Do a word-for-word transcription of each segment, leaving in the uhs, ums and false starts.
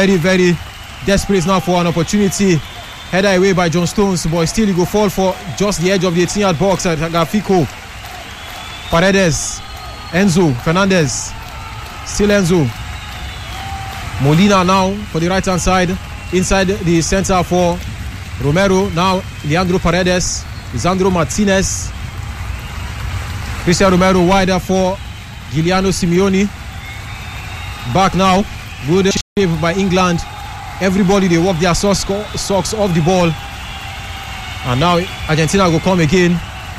very, very desperate now for an opportunity. Header away by John Stones, but still he go fall for just the edge of the eighteen-yard box at Tagliafico. Paredes, Enzo Fernandez, still Enzo. Molina now for the right-hand side, inside the center for Romero. Now Leandro Paredes, Lisandro Martinez, Christian Romero wider for Giuliano Simeone. Back now, good shape by England. Everybody they walk their socks, socks off the ball, and now Argentina will come again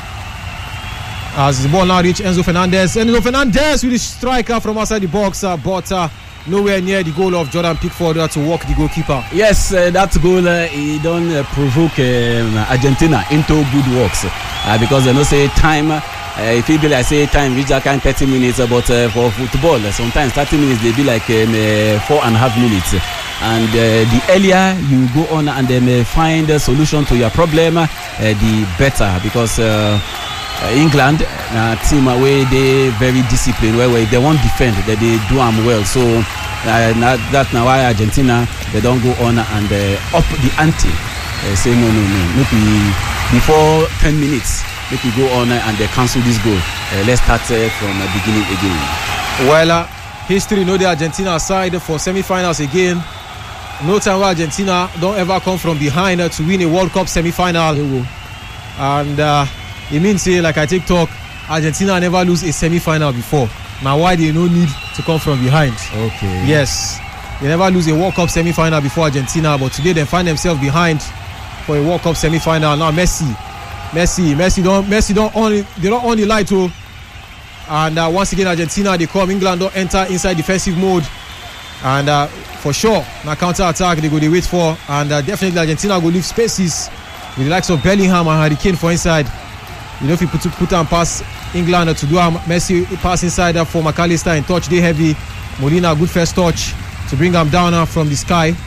as the ball now reach Enzo Fernandez. Enzo Fernandez with the striker from outside the box, uh, but uh, nowhere near the goal of Jordan Pickford uh, to walk the goalkeeper. Yes, uh, that goal uh, he don't uh, provoke um, Argentina into good works uh, because they don't say time. Uh, if it be like say time reach that kind thirty minutes, uh, but uh, for football uh, sometimes thirty minutes they be like um, uh, four and a half minutes. And uh, the earlier you go on and then uh, find a solution to your problem, uh, the better, because uh, uh, England uh, team away they very disciplined. Where, where if they won't defend, that they do them well. So uh, now, that's now why Argentina they don't go on and uh, up the ante. Uh, say no, no, no, maybe before ten minutes, make we go on and they cancel this goal. Uh, let's start uh, from the beginning again. Well, uh, history know the Argentina side for semi-finals again. No time where Argentina don't ever come from behind uh, to win a World Cup semi-final. And uh, it means, say, like I take talk, Argentina never lose a semi-final before. Now why they no need to come from behind? Okay. Yes, they never lose a World Cup semi-final before Argentina, but today they find themselves behind for a World Cup semi-final. Now Messi, Messi, Messi don't, Messi don't only they don't only lie to. And uh, once again, Argentina they come. England don't enter inside defensive mode. And uh, for sure, now counter-attack they go they wait for, and uh, definitely Argentina go leave spaces with the likes of Bellingham and Harry Kane for inside. You know, if you put put and pass England uh, to do a Messi pass inside uh, for McAllister and touch they heavy. Molina good first touch to bring them down uh, from the sky.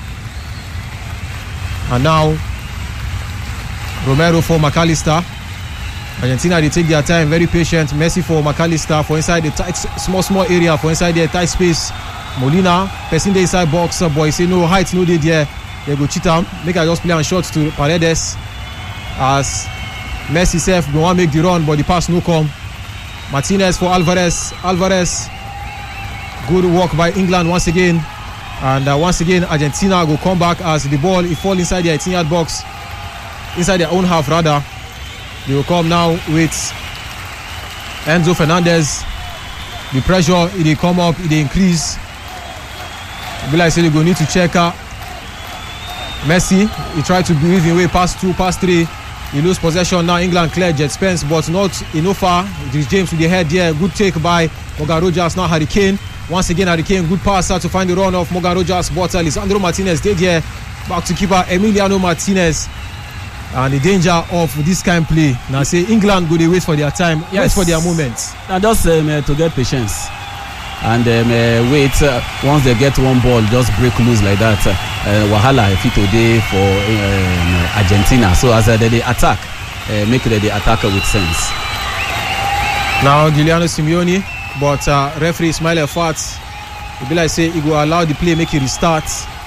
And now Romero for McAllister. Argentina they take their time, very patient. Messi for McAllister for inside the tight small small area for inside their tight space. Molina, person the inside box, uh, boy say no height, no day there. They go cheat him. Make I just play on shot to Paredes. As Messi self go want make the run, but the pass no come. Martinez for Alvarez. Alvarez. Good work by England once again. And uh, once again, Argentina go come back as the ball it fall inside their eighteen-yard box, inside their own half rather. They will come now with Enzo Fernandez. The pressure it they come up, it they increase. Be like say they go need to check out Messi. He tried to weave his way past two, past three. He lose possession now. England clear Jet Spence, but not enough far. It is James with the head there. Good take by Morgan Rogers. Now Harry Kane. Once again Harry Kane. Good pass out to find the run of Morgan Rogers. But uh, Lisandro Martinez did here. Back to keeper Emiliano Martinez. And the danger of this kind of play. Now say England go they wait for their time, yes. Wait for their moment. Now just um, uh, to get patience. And um, uh, wait, uh, once they get one ball, just break loose like that. Uh, Wahala fit today for um, Argentina. So as uh, they, they attack, uh, make the, the attack with sense. Now Giuliano Simeone, but uh, referee Ismail Efat, he be like say he go allow the play, make it restart.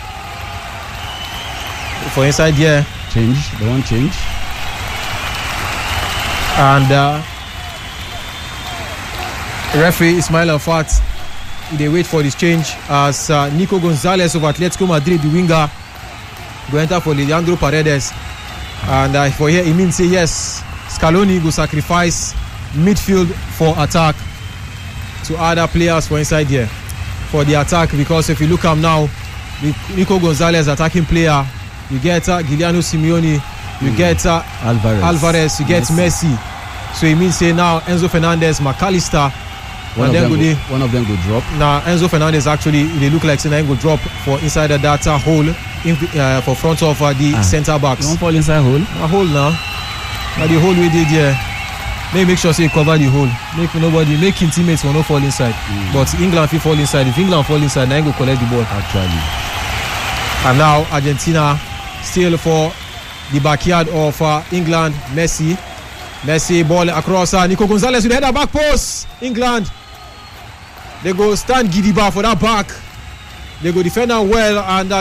For inside here, change, they won't change. And uh, referee Ismail Efat, they wait for this change as uh, Nico Gonzalez of Atletico Madrid, the winger, go enter for Leandro Paredes. And uh, for here, it means say yes, Scaloni go sacrifice midfield for attack to other players for inside here for the attack, because if you look at him now, Nico Gonzalez attacking player, you get uh, Giuliano Simeone, you mm. get uh, Alvarez. Alvarez, you get Messi. Messi. So it means say now Enzo Fernandez, McAllister. One of, them go, one of them go drop. Now Enzo Fernandez actually they look like saying go drop for inside the data hole in, uh, for front of uh, the ah. centre backs. You won't fall inside hole? A hole now. Now the hole we did here. Make make sure say cover the hole. Make nobody making teammates will not fall inside. Mm. But England will fall inside. If England fall inside, then go collect the ball. Actually. And now Argentina still for the backyard of uh, England. Messi. Messi ball across uh, Nico Gonzalez with the header back post. England. They go stand Gidiba for that back. They go defend them well and uh,